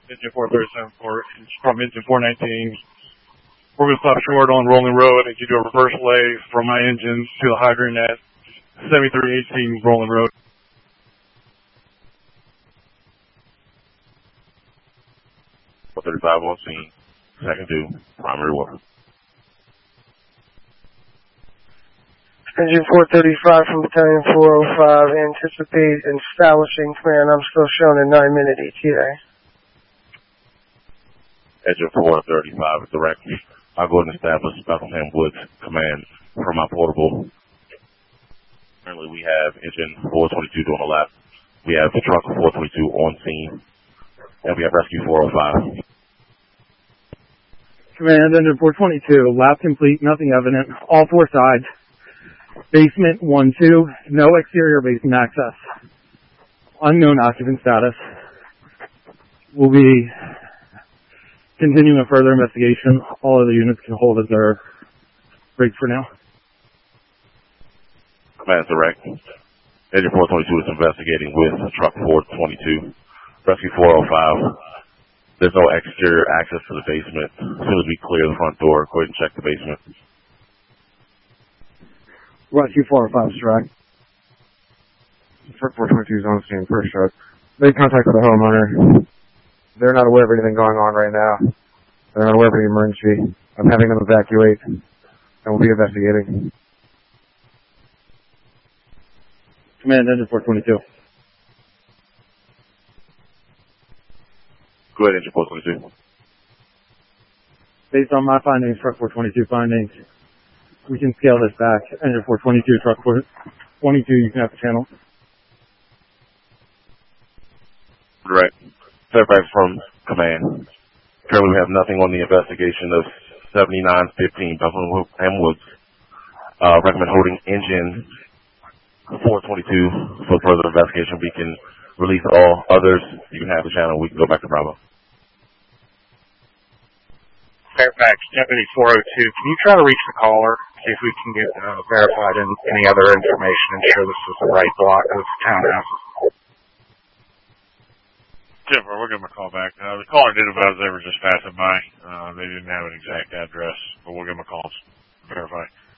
engine 437 from engine 419. We're going to stop short on Rolling Road and you do a reverse lay from my engine to the hydrant at 7318 Rolling Road. .35 on scene. Second due. Primary water. Engine 435 from Battalion 405. Anticipate establishing command. I'm still showing a 9-minute ETA. Engine 435 is direct. I'll go ahead and establish Bethlehem Woods command from my portable. Currently we have engine 422 doing a lap. We have the truck 422 on scene. And we have rescue 405. Command, engine 422, lap complete, nothing evident, all four sides. Basement 1-2, no exterior basement access. Unknown occupant status. We'll be continuing a further investigation. All of the units can hold as their rigs for now. Command direct. Engine 422 is investigating with truck 422. Rescue 405. There's no exterior access to the basement. As soon as we clear the front door, go ahead and check the basement. Rescue 405 direct. Truck 422 is on scene, first truck. Made contact with the homeowner. They're not aware of anything going on right now. They're not aware of any emergency. I'm having them evacuate, and we'll be investigating. Command, engine 422. Go ahead, engine 422. Based on my findings, truck 422 findings, we can scale this back. Engine 422, truck 422, you can have the channel. Direct. Fairfax from command. Currently we have nothing on the investigation of 7915 Bethlehem Woods. Recommend holding engine 422 for further investigation. We can release all others. You can have the channel. We can go back to Bravo. Fairfax, Deputy 402, can you try to reach the caller, see if we can get verified and any other information, ensure this is the right block of townhouses? Jennifer, we'll give them a call back. The caller did advise they were just passing by. They didn't have an exact address, but we'll give them a call to verify.